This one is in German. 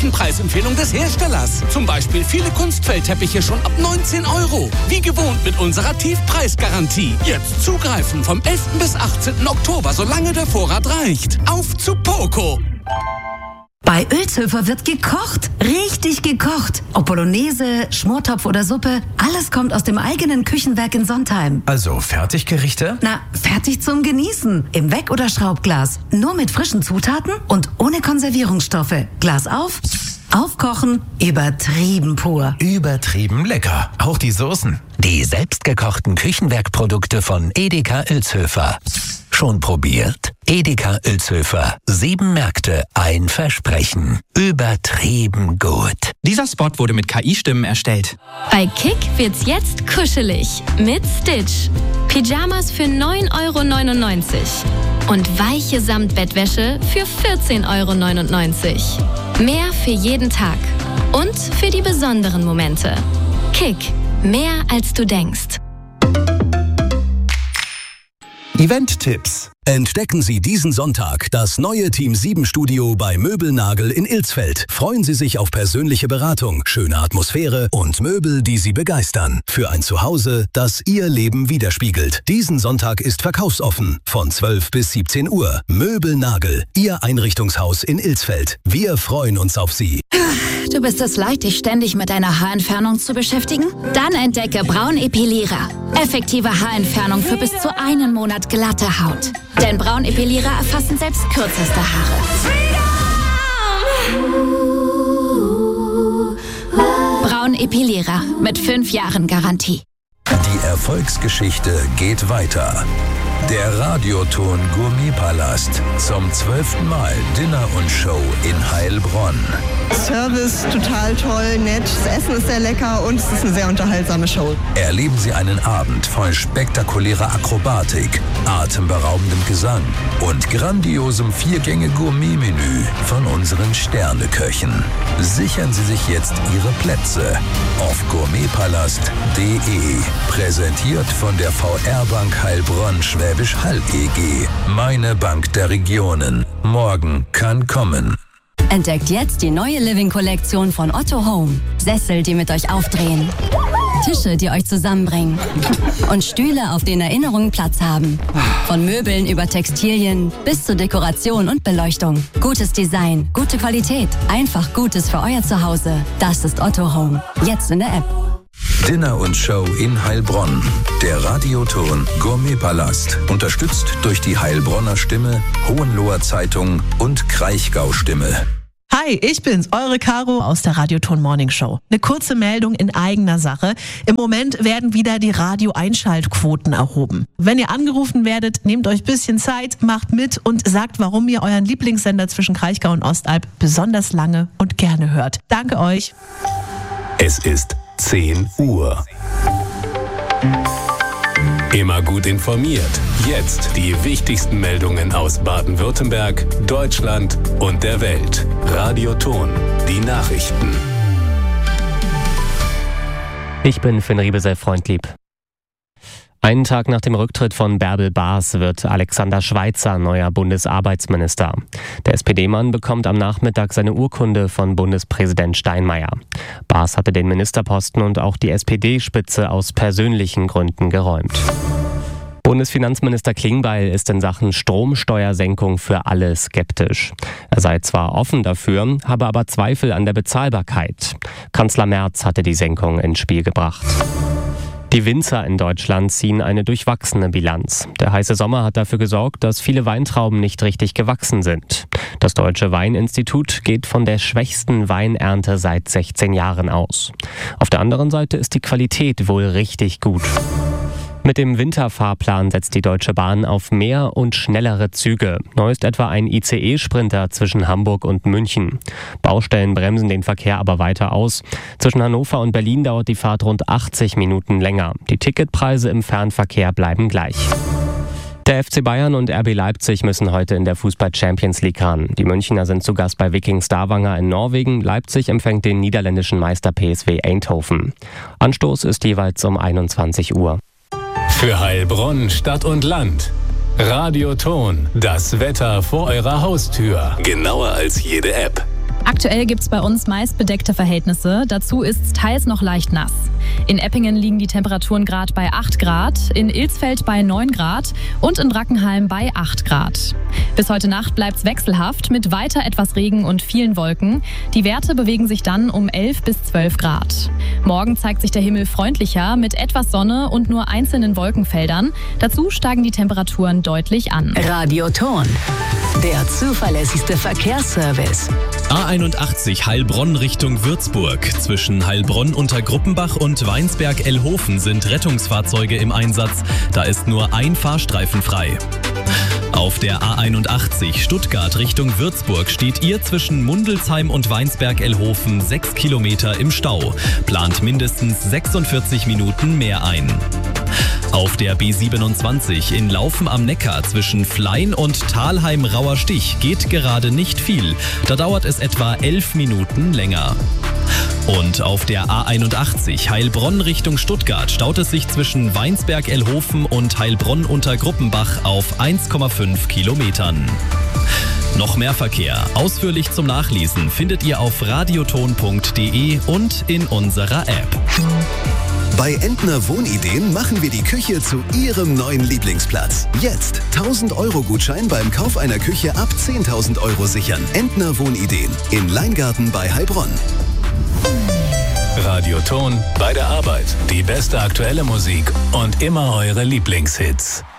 Küchenpreisempfehlung des Herstellers. Zum Beispiel viele Kunstfeldteppiche schon ab 19 €. Wie gewohnt mit unserer Tiefpreisgarantie. Jetzt zugreifen vom 11. bis 18. Oktober, solange der Vorrat reicht. Auf zu Poco! Bei Oelzhöfer wird gekocht. Richtig gekocht. Ob Bolognese, Schmortopf oder Suppe, alles kommt aus dem eigenen Küchenwerk in Sontheim. Also Fertiggerichte? Na, fertig zum Genießen. Im Weck- oder Schraubglas. Nur mit frischen Zutaten und ohne Konservierungsstoffe. Glas auf, aufkochen, übertrieben pur. Übertrieben lecker. Auch die Soßen. Die selbstgekochten Küchenwerkprodukte von Edeka Oelzhöfer. Schon probiert? Edeka Oelzhöfer. 7 Märkte, ein Versprechen. Übertrieben gut. Dieser Spot wurde mit KI-Stimmen erstellt. Bei Kick wird's jetzt kuschelig mit Stitch. Pyjamas für 9,99 € und weiche Samtbettwäsche für 14,99 €. Mehr für jeden Tag und für die besonderen Momente. Kick. Mehr als du denkst. Event-Tipps. Entdecken Sie diesen Sonntag das neue Team 7 Studio bei Möbelnagel in Ilsfeld. Freuen Sie sich auf persönliche Beratung, schöne Atmosphäre und Möbel, die Sie begeistern. Für ein Zuhause, das Ihr Leben widerspiegelt. Diesen Sonntag ist verkaufsoffen von 12 bis 17 Uhr. Möbelnagel, Ihr Einrichtungshaus in Ilsfeld. Wir freuen uns auf Sie. Du bist es leid, dich ständig mit deiner Haarentfernung zu beschäftigen? Dann entdecke Braun Epilierer. Effektive Haarentfernung für bis zu einen Monat glatte Haut. Denn Braun Epilierer erfassen selbst kürzeste Haare. Braun Epilierer mit 5 Jahren Garantie. Die Erfolgsgeschichte geht weiter. Der Radioton Gourmetpalast. Zum 12. Mal Dinner und Show in Heilbronn. Service total toll, nett, das Essen ist sehr lecker und es ist eine sehr unterhaltsame Show. Erleben Sie einen Abend voll spektakulärer Akrobatik, atemberaubendem Gesang und grandiosem 4-Gänge-Gourmet-Menü von unseren Sterneköchen. Sichern Sie sich jetzt Ihre Plätze auf gourmetpalast.de. Präsentiert von der VR-Bank Heilbronn-Schwäbisch Hall EG. Meine Bank der Regionen. Morgen kann kommen. Entdeckt jetzt die neue Living-Kollektion von Otto Home. Sessel, die mit euch aufdrehen. Tische, die euch zusammenbringen. Und Stühle, auf denen Erinnerungen Platz haben. Von Möbeln über Textilien bis zu Dekoration und Beleuchtung. Gutes Design, gute Qualität. Einfach Gutes für euer Zuhause. Das ist Otto Home. Jetzt in der App. Dinner und Show in Heilbronn. Der Radioton Gourmetpalast. Unterstützt durch die Heilbronner Stimme, Hohenloher Zeitung und Kraichgau Stimme. Hi, ich bin's, eure Caro aus der Radioton Morning Show. Eine kurze Meldung in eigener Sache. Im Moment werden wieder die Radio-Einschaltquoten erhoben. Wenn ihr angerufen werdet, nehmt euch ein bisschen Zeit, macht mit und sagt, warum ihr euren Lieblingssender zwischen Kraichgau und Ostalb besonders lange und gerne hört. Danke euch. Es ist 10 Uhr. Immer gut informiert. Jetzt die wichtigsten Meldungen aus Baden-Württemberg, Deutschland und der Welt. Radioton, die Nachrichten. Ich bin Finn Riebesell, Freundlieb. Einen Tag nach dem Rücktritt von Bärbel Baas wird Alexander Schweitzer neuer Bundesarbeitsminister. Der SPD-Mann bekommt am Nachmittag seine Urkunde von Bundespräsident Steinmeier. Baas hatte den Ministerposten und auch die SPD-Spitze aus persönlichen Gründen geräumt. Bundesfinanzminister Klingbeil ist in Sachen Stromsteuersenkung für alle skeptisch. Er sei zwar offen dafür, habe aber Zweifel an der Bezahlbarkeit. Kanzler Merz hatte die Senkung ins Spiel gebracht. Die Winzer in Deutschland ziehen eine durchwachsene Bilanz. Der heiße Sommer hat dafür gesorgt, dass viele Weintrauben nicht richtig gewachsen sind. Das Deutsche Weininstitut geht von der schwächsten Weinernte seit 16 Jahren aus. Auf der anderen Seite ist die Qualität wohl richtig gut. Mit dem Winterfahrplan setzt die Deutsche Bahn auf mehr und schnellere Züge. Neu ist etwa ein ICE-Sprinter zwischen Hamburg und München. Baustellen bremsen den Verkehr aber weiter aus. Zwischen Hannover und Berlin dauert die Fahrt rund 80 Minuten länger. Die Ticketpreise im Fernverkehr bleiben gleich. Der FC Bayern und RB Leipzig müssen heute in der Fußball-Champions League ran. Die Münchner sind zu Gast bei Viking Stavanger in Norwegen. Leipzig empfängt den niederländischen Meister PSV Eindhoven. Anstoß ist jeweils um 21 Uhr. Für Heilbronn, Stadt und Land. Radioton, das Wetter vor eurer Haustür. Genauer als jede App. Aktuell gibt es bei uns meist bedeckte Verhältnisse. Dazu ist es teils noch leicht nass. In Eppingen liegen die Temperaturen gerade bei 8 Grad, in Ilsfeld bei 9 Grad und in Brackenheim bei 8 Grad. Bis heute Nacht bleibt es wechselhaft mit weiter etwas Regen und vielen Wolken. Die Werte bewegen sich dann um 11 bis 12 Grad. Morgen zeigt sich der Himmel freundlicher mit etwas Sonne und nur einzelnen Wolkenfeldern. Dazu steigen die Temperaturen deutlich an. Radio Ton, der zuverlässigste Verkehrsservice. A81 Heilbronn Richtung Würzburg. Zwischen Heilbronn unter Gruppenbach und Weinsberg-Ellhofen sind Rettungsfahrzeuge im Einsatz. Da ist nur ein Fahrstreifen frei. Auf der A81 Stuttgart Richtung Würzburg steht ihr zwischen Mundelsheim und Weinsberg-Ellhofen 6 Kilometer im Stau. Plant mindestens 46 Minuten mehr ein. Auf der B27 in Laufen am Neckar zwischen Flein und Thalheim-Rauerstich geht gerade nicht viel. Da dauert es etwa 11 Minuten länger. Und auf der A81 Heilbronn Richtung Stuttgart staut es sich zwischen Weinsberg-Ellhofen und Heilbronn unter Gruppenbach auf 1,5 Kilometern. Noch mehr Verkehr, ausführlich zum Nachlesen, findet ihr auf radioton.de und in unserer App. Bei Entner Wohnideen machen wir die Küche zu Ihrem neuen Lieblingsplatz. Jetzt 1.000-Euro-Gutschein beim Kauf einer Küche ab 10.000 Euro sichern. Entner Wohnideen in Leingarten bei Heilbronn. Radioton bei der Arbeit. Die beste aktuelle Musik und immer eure Lieblingshits.